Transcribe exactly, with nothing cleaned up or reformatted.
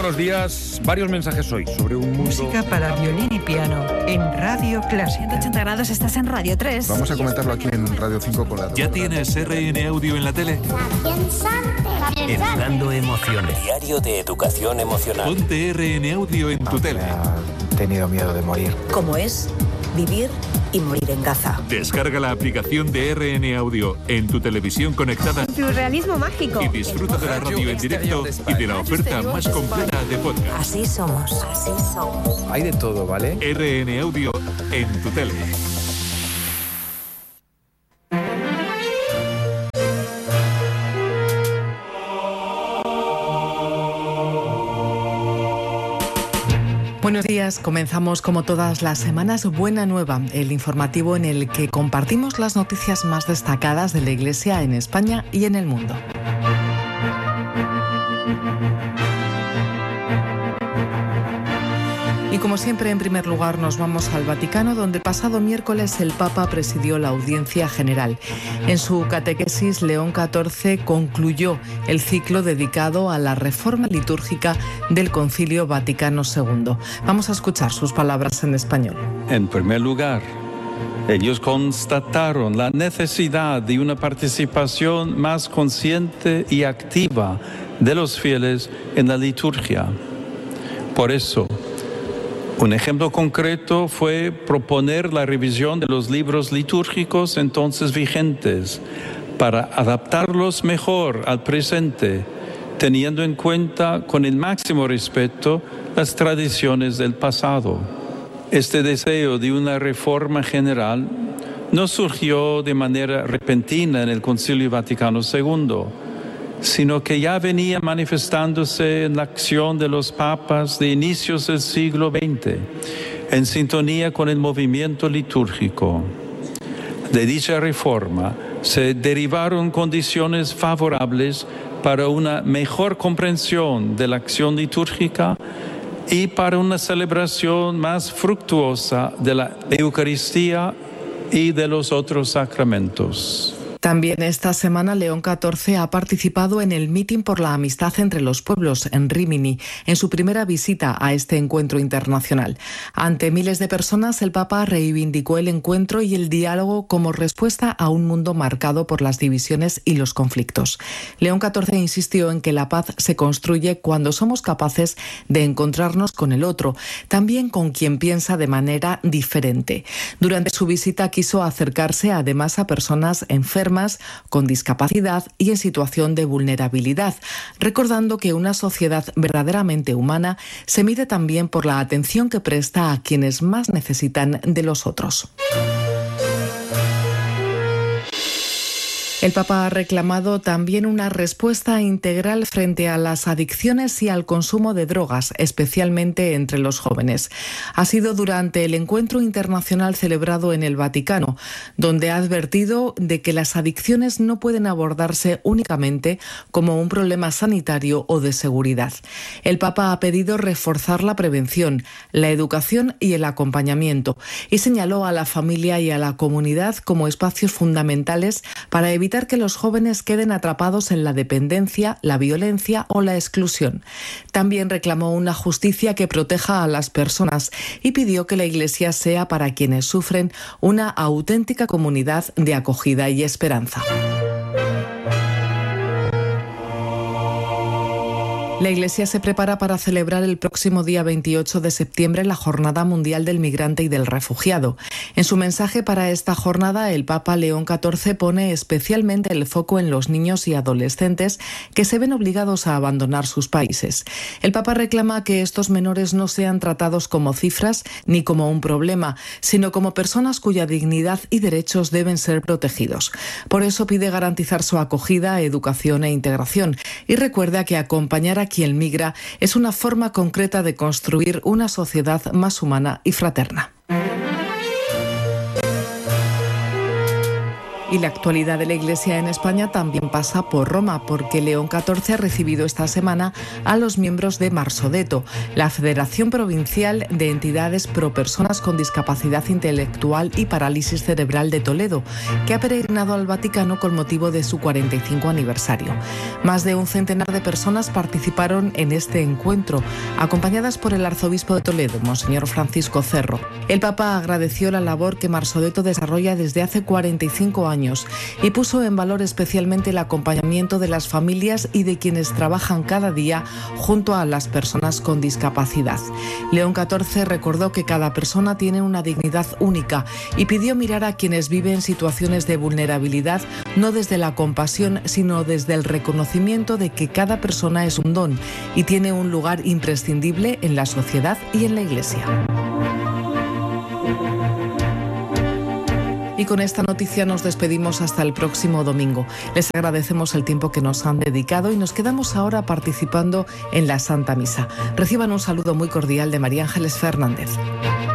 buenos días. Varios mensajes hoy sobre un mundo... Música para violín y piano en Radio Clásica. ciento ochenta grados, estás en Radio tres. Vamos a comentarlo aquí en Radio cinco con la... ¿Ya tienes R N Audio en la tele? Educando emociones. Diario de educación emocional. Ponte R N Audio en tu tele. He tenido miedo de morir. ¿Cómo es vivir y morir en Gaza? Descarga la aplicación de R N Audio en tu televisión conectada. Surrealismo mágico. Y disfruta de la radio en directo y de la oferta más completa de podcast. Así somos, así somos. Hay de todo, ¿vale? R N Audio en tu tele. Buenos días, comenzamos como todas las semanas Buena Nueva, el informativo en el que compartimos las noticias más destacadas de la Iglesia en España y en el mundo. Y como siempre, en primer lugar, nos vamos al Vaticano, donde pasado miércoles el Papa presidió la audiencia general. En su catequesis, León catorce concluyó el ciclo dedicado a la reforma litúrgica del Concilio Vaticano segundo. Vamos a escuchar sus palabras en español. En primer lugar, ellos constataron la necesidad de una participación más consciente y activa de los fieles en la liturgia. Por eso, un ejemplo concreto fue proponer la revisión de los libros litúrgicos entonces vigentes para adaptarlos mejor al presente, teniendo en cuenta con el máximo respeto las tradiciones del pasado. Este deseo de una reforma general no surgió de manera repentina en el Concilio Vaticano segundo, sino que ya venía manifestándose en la acción de los papas de inicios del siglo veinte, en sintonía con el movimiento litúrgico. De dicha reforma se derivaron condiciones favorables para una mejor comprensión de la acción litúrgica y para una celebración más fructuosa de la Eucaristía y de los otros sacramentos. También esta semana León catorce ha participado en el Meeting por la Amistad entre los Pueblos en Rímini, en su primera visita a este encuentro internacional. Ante miles de personas, el Papa reivindicó el encuentro y el diálogo como respuesta a un mundo marcado por las divisiones y los conflictos. León catorce insistió en que la paz se construye cuando somos capaces de encontrarnos con el otro, también con quien piensa de manera diferente. Durante su visita quiso acercarse además a personas enfermas, con discapacidad y en situación de vulnerabilidad, recordando que una sociedad verdaderamente humana se mide también por la atención que presta a quienes más necesitan de los otros. El Papa ha reclamado también una respuesta integral frente a las adicciones y al consumo de drogas, especialmente entre los jóvenes. Ha sido durante el encuentro internacional celebrado en el Vaticano, donde ha advertido de que las adicciones no pueden abordarse únicamente como un problema sanitario o de seguridad. El Papa ha pedido reforzar la prevención, la educación y el acompañamiento, y señaló a la familia y a la comunidad como espacios fundamentales para evitar que los jóvenes queden atrapados en la dependencia, la violencia o la exclusión. También reclamó una justicia que proteja a las personas y pidió que la Iglesia sea para quienes sufren una auténtica comunidad de acogida y esperanza. La Iglesia se prepara para celebrar el próximo día veintiocho de septiembre la Jornada Mundial del Migrante y del Refugiado. En su mensaje para esta jornada, el Papa León catorce pone especialmente el foco en los niños y adolescentes que se ven obligados a abandonar sus países. El Papa reclama que estos menores no sean tratados como cifras ni como un problema, sino como personas cuya dignidad y derechos deben ser protegidos. Por eso pide garantizar su acogida, educación e integración y recuerda que acompañar a quien migra es una forma concreta de construir una sociedad más humana y fraterna. Y la actualidad de la Iglesia en España también pasa por Roma, porque León catorce ha recibido esta semana a los miembros de Marsodeto, la Federación Provincial de Entidades Pro Personas con Discapacidad Intelectual y Parálisis Cerebral de Toledo, que ha peregrinado al Vaticano con motivo de su cuarenta y cinco aniversario. Más de un centenar de personas participaron en este encuentro, acompañadas por el arzobispo de Toledo, Monseñor Francisco Cerro. El Papa agradeció la labor que Marsodeto desarrolla desde hace cuarenta y cinco años y puso en valor especialmente el acompañamiento de las familias y de quienes trabajan cada día junto a las personas con discapacidad. León catorce recordó que cada persona tiene una dignidad única y pidió mirar a quienes viven en situaciones de vulnerabilidad no desde la compasión, sino desde el reconocimiento de que cada persona es un don y tiene un lugar imprescindible en la sociedad y en la Iglesia. Y con esta noticia nos despedimos hasta el próximo domingo. Les agradecemos el tiempo que nos han dedicado y nos quedamos ahora participando en la Santa Misa. Reciban un saludo muy cordial de María Ángeles Fernández.